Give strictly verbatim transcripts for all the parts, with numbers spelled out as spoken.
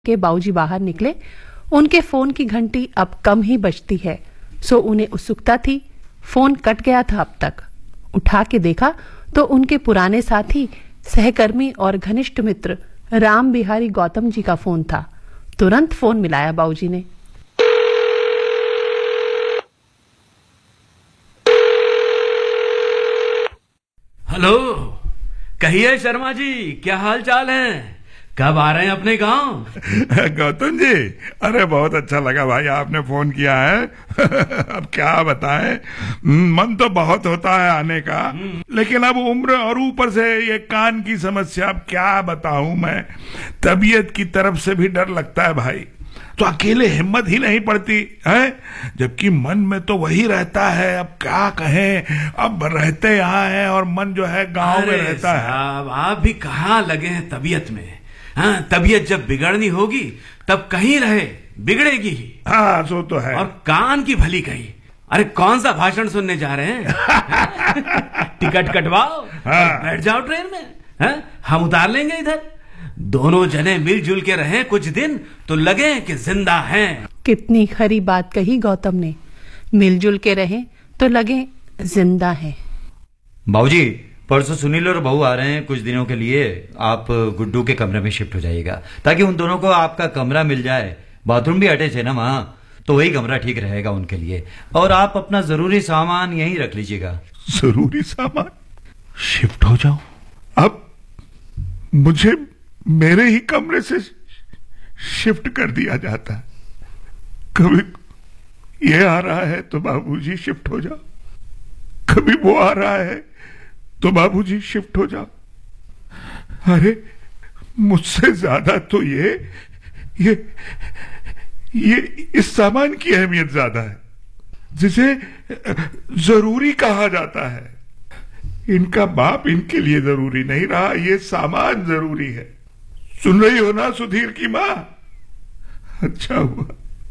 के बाबूजी बाहर निकले। उनके फोन की घंटी अब कम ही बजती है, सो उन्हें उत्सुकता थी। फोन कट गया था अब तक। उठा के देखा तो उनके पुराने साथी, सहकर्मी और घनिष्ठ मित्र राम बिहारी गौतम जी का फोन था। तुरंत फोन मिलाया बाबूजी ने। हेलो, कहिए शर्मा जी, क्या हाल चाल है? कब आ रहे हैं अपने गांव? गौतम जी, अरे बहुत अच्छा लगा भाई आपने फोन किया है। अब क्या बताएं, मन तो बहुत होता है आने का, लेकिन अब उम्र और ऊपर से ये कान की समस्या, अब क्या बताऊं मैं। तबीयत की तरफ से भी डर लगता है भाई, तो अकेले हिम्मत ही नहीं पड़ती है, जबकि मन में तो वही रहता है। अब क्या कहें, अब रहते यहाँ हैं और मन जो है गांव में रहता है। अब आप भी कहाँ लगे हैं तबीयत में? हाँ, तबीयत जब बिगड़नी होगी तब कहीं रहे, बिगड़ेगी ही। हाँ, सो तो है। और कान की भली कही। अरे कौन सा भाषण सुनने जा रहे हैं? टिकट कटवाओ, हाँ। बैठ जाओ ट्रेन में, हाँ? हम उतार लेंगे इधर। दोनों जने मिलजुल के रहें कुछ दिन तो लगे कि जिंदा हैं। कितनी खरी बात कही गौतम ने, मिलजुल के रहें तो लगे जिंदा हैं। बाबूजी, परसों सुनील और बहू आ रहे हैं कुछ दिनों के लिए। आप गुड्डू के कमरे में शिफ्ट हो जाइएगा ताकि उन दोनों को आपका कमरा मिल जाए। बाथरूम भी अटैच है ना वहां, तो वही कमरा ठीक रहेगा उनके लिए। और आप अपना जरूरी सामान यहीं रख लीजिएगा। जरूरी सामान शिफ्ट हो जाओ? अब मुझे मेरे ही कमरे से शिफ्ट कर दिया जाता है। कभी ये आ रहा है तो बाबूजी शिफ्ट हो जाओ, कभी वो आ रहा है तो बाबूजी शिफ्ट हो जाओ। अरे मुझसे ज्यादा तो ये ये ये इस सामान की अहमियत ज्यादा है, जिसे जरूरी कहा जाता है। इनका बाप इनके लिए जरूरी नहीं रहा, ये सामान जरूरी है। सुन रही हो ना सुधीर की माँ? अच्छा हुआ,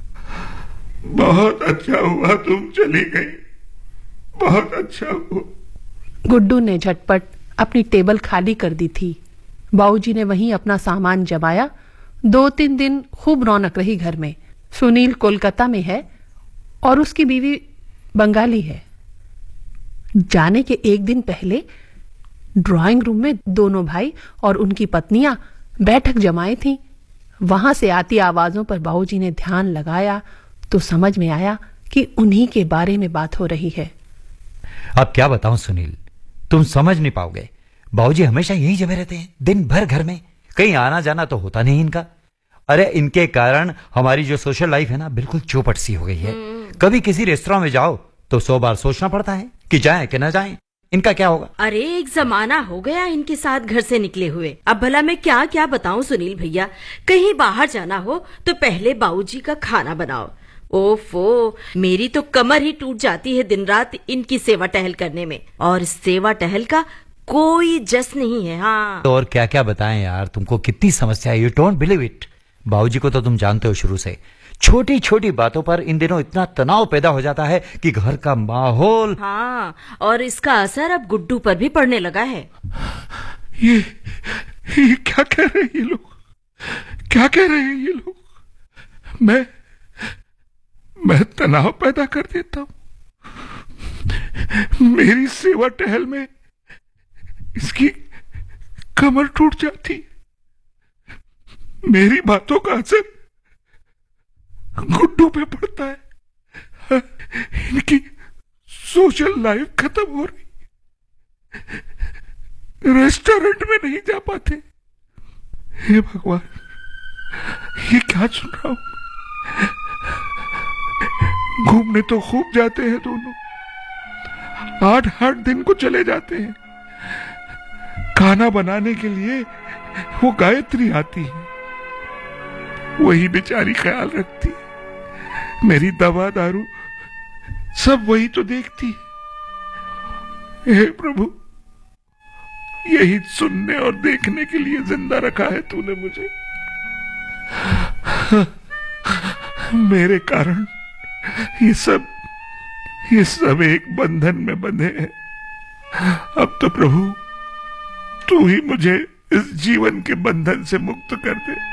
बहुत अच्छा हुआ तुम चली गई, बहुत अच्छा हुआ। गुड्डू ने झटपट अपनी टेबल खाली कर दी थी। बाबूजी ने वहीं अपना सामान जमाया। दो तीन दिन खूब रौनक रही घर में। सुनील कोलकाता में है और उसकी बीवी बंगाली है। जाने के एक दिन पहले ड्राइंग रूम में दोनों भाई और उनकी पत्नियां बैठक जमाई थी। वहां से आती आवाजों पर बाबूजी ने ध्यान लगाया तो समझ में आया कि उन्हीं के बारे में बात हो रही है। अब क्या बताऊं सुनील, तुम समझ नहीं पाओगे। बाबूजी हमेशा यही जमे रहते हैं, दिन भर घर में, कहीं आना जाना तो होता नहीं इनका। अरे इनके कारण हमारी जो सोशल लाइफ है ना, बिल्कुल चौपट सी हो गई है। कभी किसी रेस्टोरेंट में जाओ तो सौ बार सोचना पड़ता है कि जाएं कि न जाएं। इनका क्या होगा? अरे एक जमाना हो गया इनके साथ घर से निकले हुए। अब भला मैं क्या क्या बताऊं सुनील भैया। कहीं बाहर जाना हो तो पहले बाबूजी का खाना बनाओ। ओफो, मेरी तो कमर ही टूट जाती है दिन रात इनकी सेवा टहल करने में। और सेवा टहल का कोई जस नहीं है। हाँ, तो और क्या क्या बताएं यार, तुमको कितनी समस्या है। You don't believe it. बाबूजी को तो तुम जानते हो शुरू से, छोटी छोटी बातों पर इन दिनों इतना तनाव पैदा हो जाता है कि घर का माहौल। हाँ, और इसका असर अब गुड्डू पर भी पड़ने लगा है। ये, ये क्या कह रहे हैं ये लोग, क्या कह रहे हैं ये लोग? मैं मैं तनाव पैदा कर देता हूं? मेरी सेवा टहल में इसकी कमर टूट जाती, मेरी बातों का असर गुड्डू पे पड़ता है, इनकी सोशल लाइफ खत्म हो रही, रेस्टोरेंट में नहीं जा पाते। हे भगवान, ये क्या सुन रहा हूं? घूमने तो खूब जाते हैं दोनों, आठ आठ दिन को चले जाते हैं। खाना बनाने के लिए वो गायत्री आती है, वही बेचारी ख्याल रखती है। मेरी दवा दारू सब वही तो देखती है। हे प्रभु, यही सुनने और देखने के लिए जिंदा रखा है तूने मुझे। मेरे कारण ये सब ये सब एक बंधन में बंधे हैं। अब तो प्रभु तू ही मुझे इस जीवन के बंधन से मुक्त कर दे।